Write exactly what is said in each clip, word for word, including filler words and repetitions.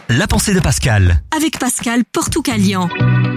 La pensée de Pascal. Avec Pascal Portucalian.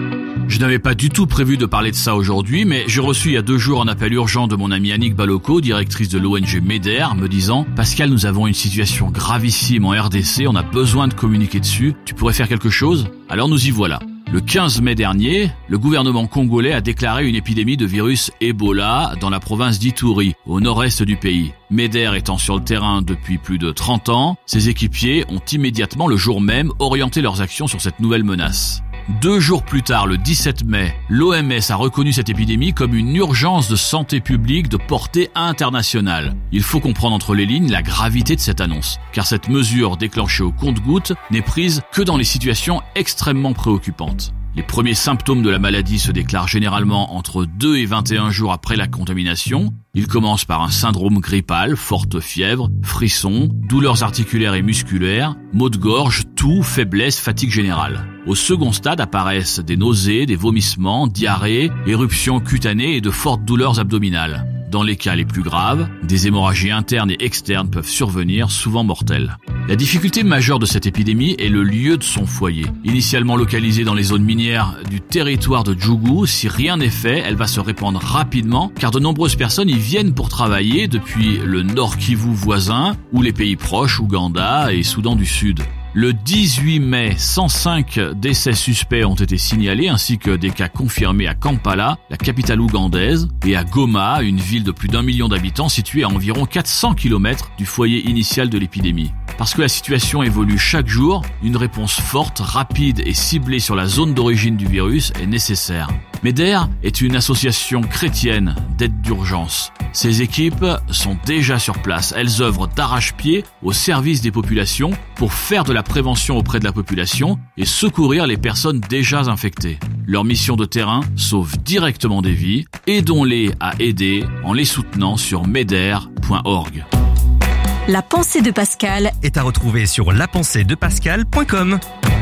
Je n'avais pas du tout prévu de parler de ça aujourd'hui, mais j'ai reçu il y a deux jours un appel urgent de mon amie Annick Balocco, directrice de l'O N G MEDER, me disant « Pascal, nous avons une situation gravissime en R D C, on a besoin de communiquer dessus, tu pourrais faire quelque chose ?» Alors nous y voilà. Le quinze mai dernier, le gouvernement congolais a déclaré une épidémie de virus Ebola dans la province d'Ituri, au nord-est du pays. MEDER étant sur le terrain depuis plus de trente ans, ses équipiers ont immédiatement, le jour même, orienté leurs actions sur cette nouvelle menace. Deux jours plus tard, le dix-sept mai, l'O M S a reconnu cette épidémie comme une urgence de santé publique de portée internationale. Il faut comprendre entre les lignes la gravité de cette annonce, car cette mesure déclenchée au compte-gouttes n'est prise que dans les situations extrêmement préoccupantes. Les premiers symptômes de la maladie se déclarent généralement entre deux et vingt et un jours après la contamination. Ils commencent par un syndrome grippal, forte fièvre, frissons, douleurs articulaires et musculaires, maux de gorge, toux, faiblesse, fatigue générale. Au second stade apparaissent des nausées, des vomissements, diarrhées, éruptions cutanées et de fortes douleurs abdominales. Dans les cas les plus graves, des hémorragies internes et externes peuvent survenir, souvent mortelles. La difficulté majeure de cette épidémie est le lieu de son foyer. Initialement localisée dans les zones minières du territoire de Djougou, si rien n'est fait, elle va se répandre rapidement car de nombreuses personnes y viennent pour travailler depuis le Nord Kivu voisin ou les pays proches, Ouganda et Soudan du Sud. Le dix-huit mai, cent cinq décès suspects ont été signalés ainsi que des cas confirmés à Kampala, la capitale ougandaise, et à Goma, une ville de plus d'un million d'habitants située à environ quatre cents kilomètres du foyer initial de l'épidémie. Parce que la situation évolue chaque jour, une réponse forte, rapide et ciblée sur la zone d'origine du virus est nécessaire. MEDER est une association chrétienne d'aide d'urgence. Ses équipes sont déjà sur place. Elles œuvrent d'arrache-pied au service des populations pour faire de la prévention auprès de la population et secourir les personnes déjà infectées. Leur mission de terrain sauve directement des vies. Aidons-les à aider en les soutenant sur meder point org. La pensée de Pascal Est à retrouver sur la pensée de pascal point com.